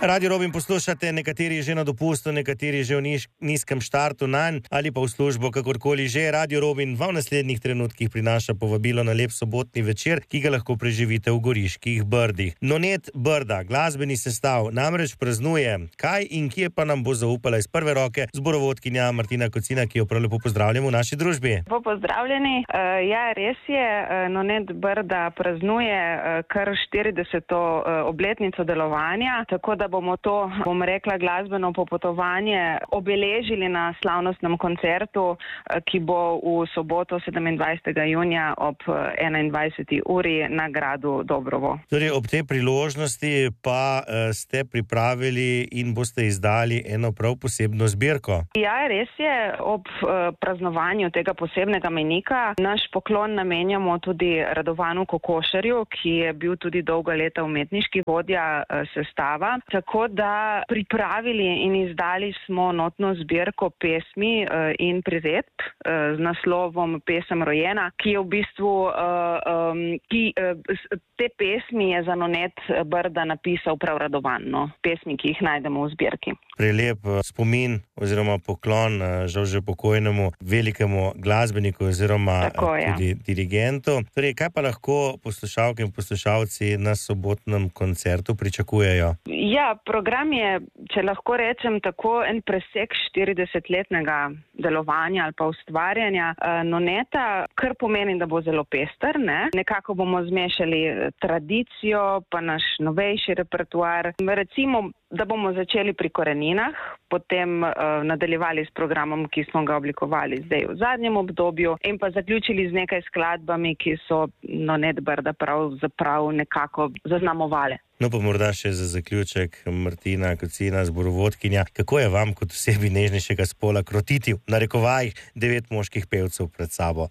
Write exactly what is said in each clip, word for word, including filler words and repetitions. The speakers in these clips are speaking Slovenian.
Radio Robin poslušate, nekateri že na dopustu, nekateri že v niž, nizkem štartu nanj ali pa v službo, kakorkoli že. Radio Robin vam v naslednjih trenutkih prinaša povabilo na lep sobotni večer, ki ga lahko preživite v Goriških Brdih. Nonet Brda, glasbeni sestav, namreč praznuje. Kaj in kje pa nam bo zaupala iz prve roke zborovodkinja Martina Kocina, ki jo prav lepo pozdravljamo v naši družbi. Lepo pozdravljeni. Uh, ja, res je, uh, Nonet Brda praznuje uh, kar štirideseto uh, obletnico delovanja, tako da bomo to, bom rekla, glasbeno popotovanje obeležili na slavnostnem koncertu, ki bo v soboto sedemindvajsetega junija ob enaindvajseti uri na gradu Dobrovo. Torej, ob tej priložnosti pa uh, ste pripravili in boste izdali eno prav posebno zbirko. Ja, res je, ob uh, praznovanju tega posebnega mejnika naš poklon namenjamo tudi Radovanu Kokošarju, ki je bil tudi dolga leta umetniški vodja uh, sestava. Tako da pripravili in izdali smo notno zbirko pesmi uh, in priredb uh, z naslovom Pesem rojena, ki je v bistvu, uh, um, ki, uh, te pesmi je za Nonet Brda napisal prav Radovan, no? Pesmi, ki jih najdemo v zbirki. Prelep spomin oziroma poklon žal že pokojnemu velikemu glasbeniku oziroma Tako, ja. tudi dirigentu. Torej, kaj pa lahko poslušalke in poslušalci na sobotnem koncertu pričakujejo? Ja, program je, če lahko rečem tako, en presek štiridesetletnega delovanja ali pa ustvarjanja uh, Noneta, kar pomeni, da bo zelo pester, ne? Nekako bomo zmešali tradicijo, pa naš novejši repertoar. Recimo, da bomo začeli pri koreninah, potem uh, nadaljevali s programom, ki smo ga oblikovali zdaj v zadnjem obdobju, in pa zaključili z nekaj skladbami, ki so Nonet Brda pravzaprav nekako zaznamovale. No pa morda še za zaključek, Martina Kocina, zborovodkinja, kako je vam kot osebi nežnejšega spola krotiti v narekovajih devet moških pevcev pred sabo?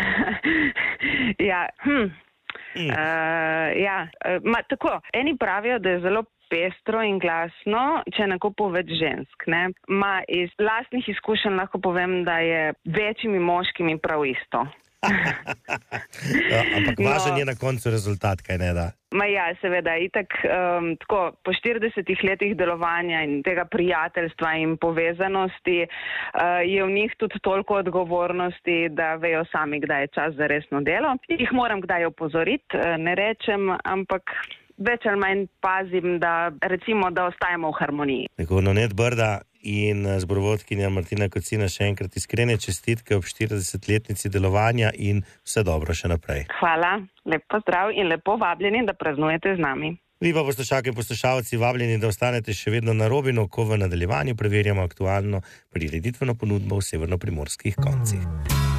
ja, hm. Mm. Uh, ja, ma, tako, eni pravijo, da je zelo pestro in glasno, če ne kupo več žensk, ne. Ma iz lastnih izkušenj lahko povem, da je večjimi moškimi prav isto. ja, ampak važen no. je na koncu rezultat, kaj ne da? Ma ja, seveda, itak um, tako, po štiridesetih letih delovanja in tega prijateljstva in povezanosti uh, je v njih tudi toliko odgovornosti, da vejo sami, kdaj je čas za resno delo. Jih moram kdaj opozoriti, ne rečem, ampak več ali manj pazim, da recimo, da ostajamo v harmoniji. Tako, Nonet Brda in zborovodkinja Martina Kocina, še enkrat iskrene čestitke ob štiridesetletnici delovanja in vse dobro še naprej. Hvala, lep pozdrav in lepo vabljeni, da praznujete z nami. Vi pa poslušalke in poslušalci vabljeni, da ostanete še vedno na Robinu, ko v nadaljevanju preverjamo aktualno prireditveno ponudbo v severnoprimorskih koncih.